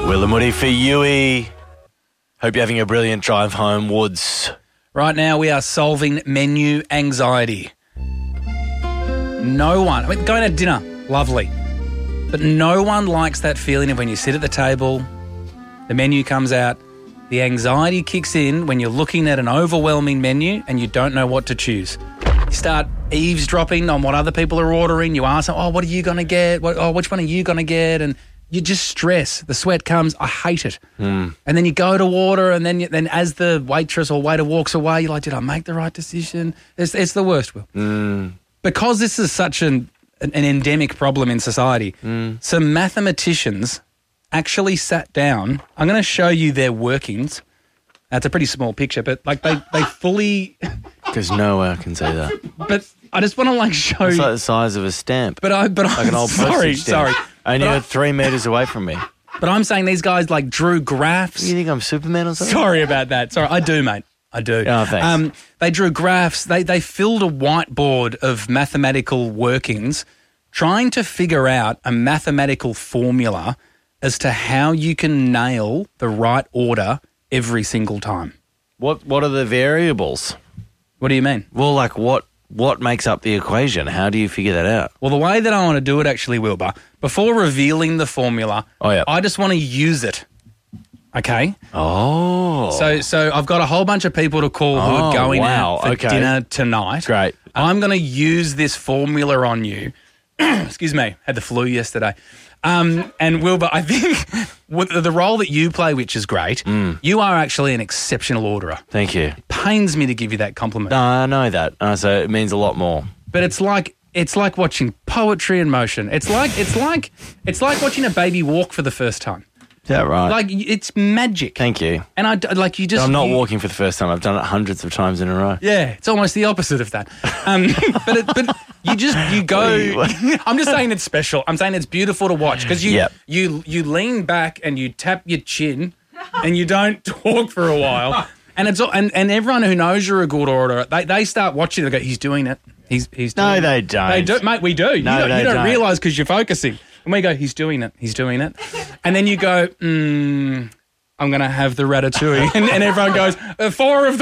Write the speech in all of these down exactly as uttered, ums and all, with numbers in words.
Will and Woody for Yui. Hope you're having a brilliant drive home, Woods. Right now we are solving menu anxiety. No one, I mean, going to dinner, lovely. But no one likes that feeling of when you sit at the table, the menu comes out, the anxiety kicks in when you're looking at an overwhelming menu and you don't know what to choose. You start eavesdropping on what other people are ordering. You ask them, oh, what are you going to get? What, oh, which one are you going to get? And you just stress. The sweat comes. I hate it. Mm. And then you go to order, and then you, then as the waitress or waiter walks away, you're like, did I make the right decision? It's, it's the worst, Will. Mm. Because this is such an, an, an endemic problem in society, mm. some mathematicians actually sat down. I'm going to show you their workings. That's a pretty small picture, but like they, they fully... Because nowhere can say that. But I just want to like show it's you... It's like the size of a stamp. But I, but like I'm an old sorry, postage stamp. sorry. And you're I, three metres away from me. But I'm saying these guys like drew graphs. You think I'm Superman or something? Sorry about that. Sorry, I do, mate. I do. Oh, thanks. Um, they drew graphs. They they filled a whiteboard of mathematical workings, trying to figure out a mathematical formula as to how you can nail the right order every single time. What What are the variables? What do you mean? Well, like what what makes up the equation? How do you figure that out? Well, the way that I want to do it actually, Wilbur, before revealing the formula, oh, yeah. I just want to use it. Okay? Oh. So so I've got a whole bunch of people to call who oh, are going wow. out for okay. dinner tonight. Great. I'm going to use this formula on you. Excuse me, had the flu yesterday. Um, and Wilbur, I think with the role that you play, which is great, mm. you are actually an exceptional orderer. Thank you. It pains me to give you that compliment. No, I know that. Uh, so it means a lot more. But it's like it's like watching poetry in motion. It's like it's like it's like watching a baby walk for the first time. Is that right? Like, it's magic. Thank you. And I, like, you just... I'm not you, walking for the first time. I've done it hundreds of times in a row. Yeah, it's almost the opposite of that. Um, but it, but you just, you go... I'm just saying it's special. I'm saying it's beautiful to watch because you, yep. you, you lean back and you tap your chin and you don't talk for a while. And it's and, and everyone who knows you're a good orderer, they, they start watching it and go, he's doing it. He's, he's doing no, it. they don't. They do. Mate, we do. No, you don't, they you don't, don't. realise because you're focusing. And we go, he's doing it, he's doing it. And then you go, hmm, I'm going to have the ratatouille. And, and everyone goes, uh, four of the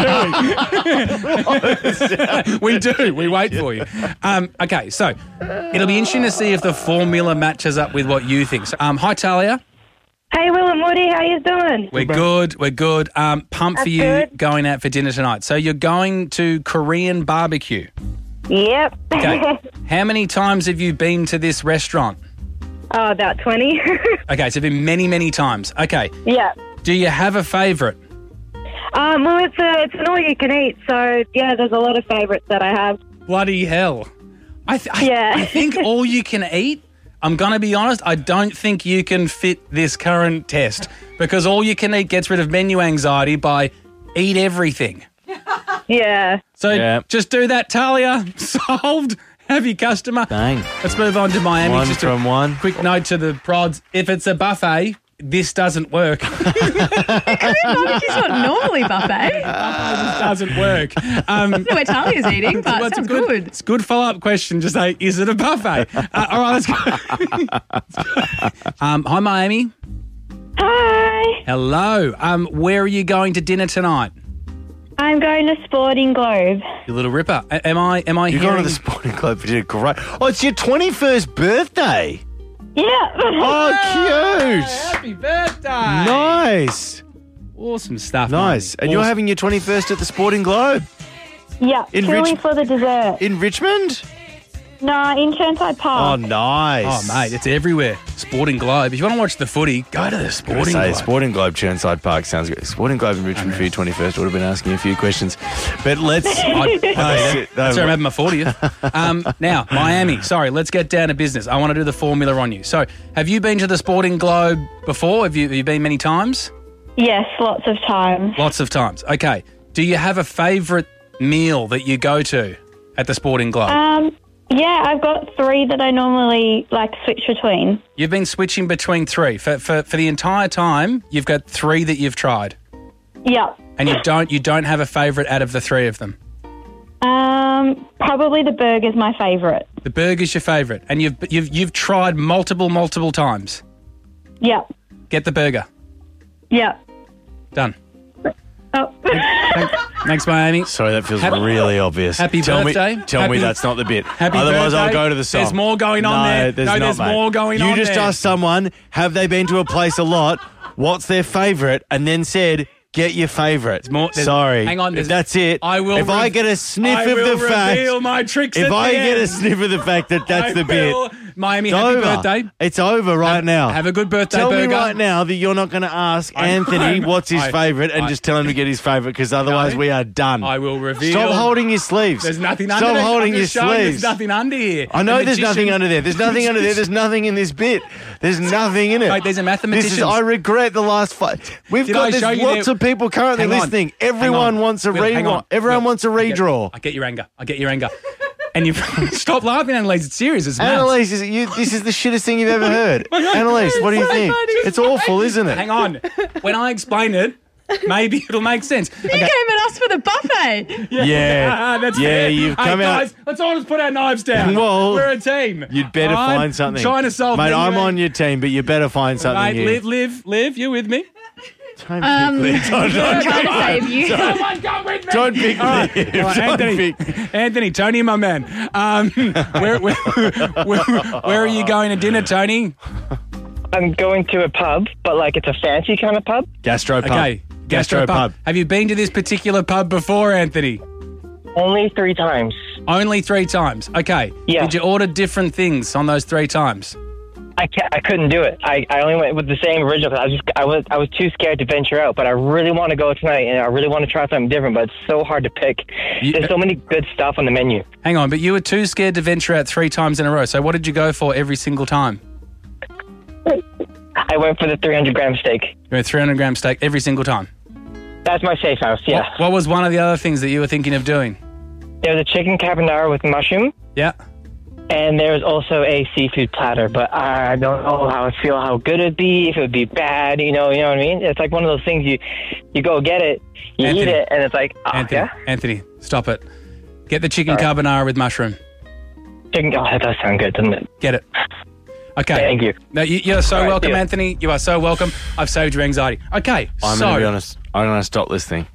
ratatouille. We do, we wait for you. Um, okay, so it'll be interesting to see if the formula matches up with what you think. So, um, hi, Talia. Hey, Will and Woody, how you doing? We're good, we're good. Um, pumped That's for you good. going out for dinner tonight. So you're going to Korean barbecue. Yep. Okay. How many times have you been to this restaurant? Oh, about twenty. Okay, so you've been many, many times. Okay. Yeah. Do you have a favourite? Um, well, it's a, it's an all-you-can-eat, so, yeah, there's a lot of favourites that I have. Bloody hell. I, th- I, Yeah. I think all you can eat, I'm going to be honest, I don't think you can fit this current test because all you can eat gets rid of menu anxiety by eat everything. Yeah. So Yeah. just do that, Talia. Solved. Have your customer. Bang. Let's move on to Miami. One just from a one. Quick note to the prods. If it's a buffet, this doesn't work. Korean barbecue's not normally buffet. This doesn't work. Um, No, where Talia's eating, but well, it it's a sounds good, good. It's a good follow-up question. Just say, is it a buffet? Uh, all right, let's go. um, hi, Miami. Hi. Hello. Um, where are you going to dinner tonight? I'm going to Sporting Globe. You little ripper. A- am I? Am I You're hearing? going to the Sporting Club for dinner. Great. Oh, it's your twenty-first birthday. Yeah. Oh, cute. Happy birthday! Nice. Awesome stuff. Nice. Miami. And you're Awesome. having your twenty-first at the Sporting Globe Yeah. In Purely Rich- for the dessert. in Richmond? No, in Churnside Oh, Park. nice. Oh, mate, it's everywhere. Sporting Globe. If you want to watch the footy, go to the Gotta Sporting say, Globe. Sporting Globe, Churnside Park sounds good. Sporting Globe in Richmond for your twenty-first. Would have been asking you a few questions. But let's... I, I No, beat it. sit- no, Sorry, I'm having my fortieth. Um, now, Miami. Sorry, let's get down to business. I want to do the formula on you. So, have you been to the Sporting Globe before? Have you, have you been many times? Yes, lots of times. Lots of times. Okay. Do you have a favourite meal that you go to at the Sporting Globe? Um, yeah, I've got three that I normally, like, switch between. You've been switching between three. For, for for the entire time, you've got three that you've tried. Yep. And you don't you don't have a favourite out of the three of them. Um, probably the burger's my favourite. The burger's your favourite. And you've you've you've tried multiple, multiple times. Yep. get the burger. Yeah. Done. Oh. Thank, thanks, Miami. Sorry, that feels Happy- really obvious. Happy tell birthday. Me, tell Happy- me that's not the bit. Happy Otherwise, birthday. I'll go to the song. There's more going on no, there. There's no, not, there's mate. more going you on You just there. asked someone, have they been to a place a lot? What's their favourite? And then said, get your favourite. more- there's- Sorry. hang on, If there's- that's it. I will If I re- get a sniff I of will the fact. reveal my tricks If at I the get a end. sniff of the fact that that's I the bit. will. Miami, It's happy over. birthday. It's over right Have- now. have a good birthday Tell burger. me right now that you're not going to ask I- Anthony I'm- what's his I- favourite and I- just tell him to get his favourite because otherwise No. we are done. I will reveal. Stop holding your sleeves. There's nothing Stop under there. holding I'm your just showing sleeves. There's nothing under here. I know The there's nothing magician- under there. There's nothing under there. There's nothing in this bit. There's nothing in it. Mate, there's a mathematician. This is, I regret the last fight. We've Did got I there's show you lots there- of people currently Hang on. listening. Hang Everyone on. wants a Will, hang redraw. on. Everyone Will, wants a I get- redraw. I get your anger. I get your anger. And you stop laughing, Annalise. It's serious. It's maths. Annalise, is it you, this is the shittest thing you've ever heard. Annalise, what do you think? It's awful, isn't it? Hang on. When I explain it, maybe it'll make sense. You came at us for the buffet. Yeah. Ah, that's Yeah, fair. you've Hey, come out- guys, let's all just put our knives down. Well, we're a team. You'd better All right? find something. I'm trying to solve Mate, menu I'm eight. on your team, but you better find something Mate, here. live, live, live. You with me? Don't Um, pick Liv. Don't, don't, trying to save you. Someone come with me. don't pick All right, Liv. all right, Don't Anthony, pick- Anthony, Tony, my man. Um, where, where, where, where are you going to dinner, Tony? I'm going to a pub, but like it's a fancy kind of pub. Gastro pub. Okay, Gastro pub. Have you been to this particular pub before, Anthony? Only three times. Only three times. Okay. Yeah. Did you order different things on those three times? I can't, I couldn't do it. I, I only went with the same original because I was just I was I was too scared to venture out. But I really want to go tonight, and I really want to try something different. But it's so hard to pick. You- There's so many good stuff on the menu. Hang on, but you were too scared to venture out three times in a row. So what did you go for every single time? I went for the three hundred gram steak. You went three hundred gram steak every single time. That's my safe house. Yeah. What, what was one of the other things that you were thinking of doing? There was a chicken carbonara with mushroom, Yeah. and there was also a seafood platter. But I don't know how I feel, how good it'd be, if it would be bad. You know, you know what I mean? It's like one of those things you you go get it, you Anthony. eat it, and it's like, oh, Anthony, yeah, Anthony, stop it. Get the chicken carbonara with mushroom. chicken. Oh, that does sound good, doesn't it? Get it. Okay. Thank you. No, you, you're so All right, welcome, see ya. Anthony. You are so welcome. I've saved your anxiety. Okay, I'm so going to be honest. I'm going to stop this thing.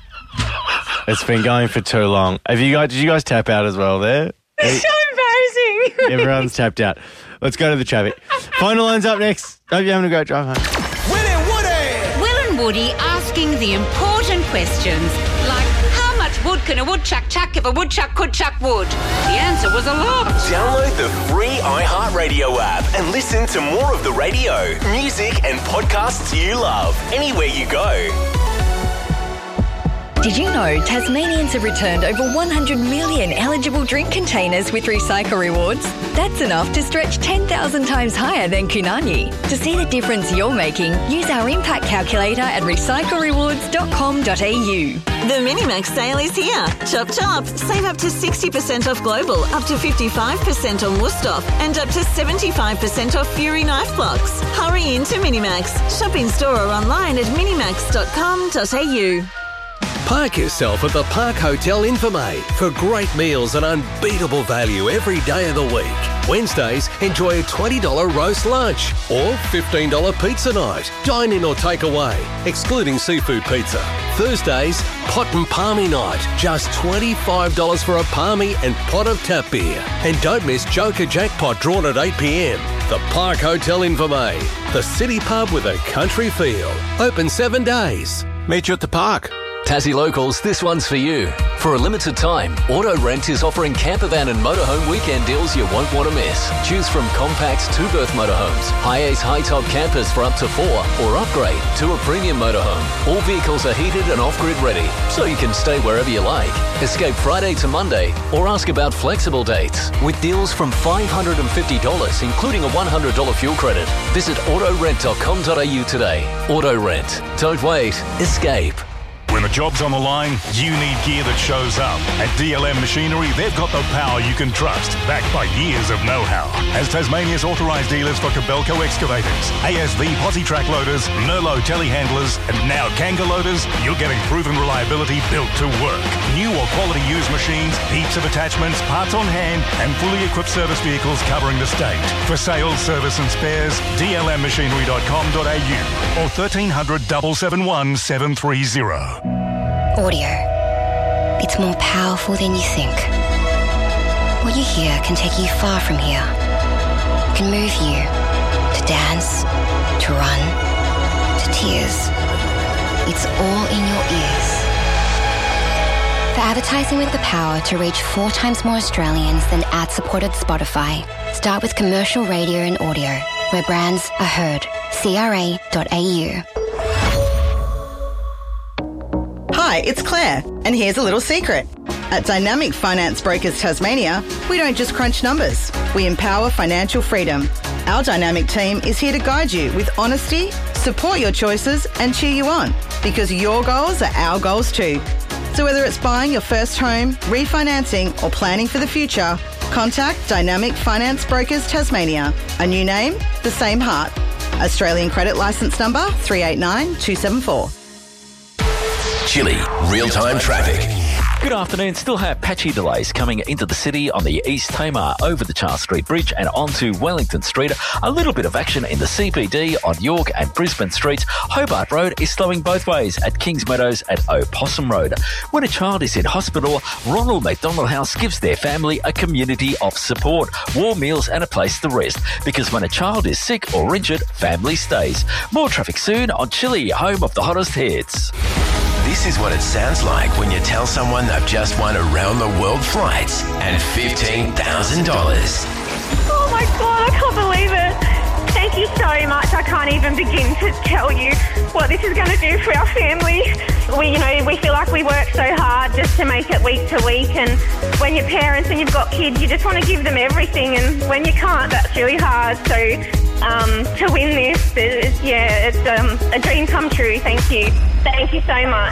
It's been going for too long. Have you guys? Did you guys tap out as well there? It's so embarrassing. Everyone's tapped out. Let's go to the traffic. Final line's up next. Hope you're having a great drive home. Will and Woody asking the important questions, like how much wood can a woodchuck chuck if a woodchuck could chuck wood? The answer was a lot. Download the free iHeartRadio app and listen to more of the radio, music, and podcasts you love anywhere you go. Did you know Tasmanians have returned over one hundred million eligible drink containers with Recycle Rewards? That's enough to stretch ten thousand times higher than Kunani. To see the difference you're making, use our impact calculator at recycle rewards dot com dot a u. The Minimax sale is here. Chop chop. Save up to sixty percent off Global, up to fifty-five percent on Wusthof, and up to seventy-five percent off Fury knife blocks. Hurry into Minimax. Shop in store or online at minimax dot com dot a u. Park yourself at the Park Hotel Infirmay for great meals and unbeatable value every day of the week. Wednesdays, enjoy a twenty dollars roast lunch or fifteen dollars pizza night. Dine in or take away, excluding seafood pizza. Thursdays, pot and palmy night. Just twenty-five dollars for a palmy and pot of tap beer. And don't miss Joker Jackpot drawn at eight p.m. The Park Hotel Infirmay, the city pub with a country feel. Open seven days. Meet you at the park. Tassie Locals, this one's for you. For a limited time, Auto Rent is offering campervan and motorhome weekend deals you won't want to miss. Choose from compact two-berth motorhomes, high-ace high-top campers for up to four, or upgrade to a premium motorhome. All vehicles are heated and off-grid ready, so you can stay wherever you like. Escape Friday to Monday, or ask about flexible dates. With deals from five hundred fifty dollars, including a one hundred dollars fuel credit. Visit auto rent dot com dot a u today. Auto Rent. Don't wait. Escape. When the a job's on the line, you need gear that shows up. At D L M Machinery, they've got the power you can trust, backed by years of know-how. As Tasmania's authorised dealers for Kobelco excavators, A S V posi track loaders, Merlot telehandlers, and now Kanga loaders, you're getting proven reliability built to work. New or quality used machines, heaps of attachments, parts on hand, and fully equipped service vehicles covering the state. For sales, service and spares, d l m machinery dot com dot a u or thirteen hundred, seven seven one, seven three zero. Audio. It's more powerful than you think. What you hear can take you far from here. Can move you to dance, to run, to tears. It's all in your ears. For advertising with the power to reach four times more Australians than ad-supported Spotify, start with commercial radio and audio, where brands are heard. c r a dot a u. Hi, it's Claire, and here's a little secret. At Dynamic Finance Brokers Tasmania, we don't just crunch numbers, we empower financial freedom. Our dynamic team is here to guide you with honesty, support your choices and cheer you on, because your goals are our goals too. So whether it's buying your first home, refinancing or planning for the future, contact Dynamic Finance Brokers Tasmania. A new name, the same heart. Australian credit licence number three eight nine two seven four. Chili, real-time traffic. Good afternoon. Still have patchy delays coming into the city on the East Tamar over the Charles Street Bridge and onto Wellington Street. A little bit of action in the C B D on York and Brisbane Streets. Hobart Road is slowing both ways at Kings Meadows and Opossum Road. When a child is in hospital, Ronald McDonald House gives their family a community of support, warm meals and a place to rest. Because when a child is sick or injured, family stays. More traffic soon on Chili, home of the hottest hits. This is what it sounds like when you tell someone they've just won around-the-world flights and fifteen thousand dollars. Oh my God, I can't believe it. Thank you so much. I can't even begin to tell you what this is going to do for our family. We, you know, we feel like we work so hard just to make it week to week, and when you're parents and you've got kids, you just want to give them everything, and when you can't, that's really hard. So um, to win this, is, yeah, it's um, a dream come true. Thank you. Thank you so much.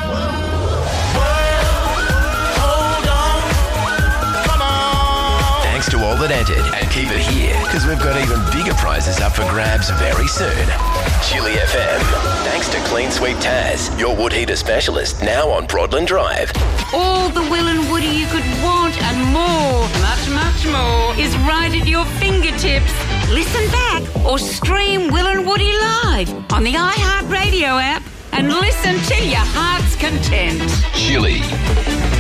Thanks to all that entered, and keep it here, because we've got even bigger prizes up for grabs very soon. Chili F M. Thanks to Clean Sweep Taz, your wood heater specialist, now on Broadland Drive. All the Will and Woody you could want and more, much, much more, is right at your fingertips. Listen back or stream Will and Woody live on the iHeartRadio app and listen to your heart's content. Chili.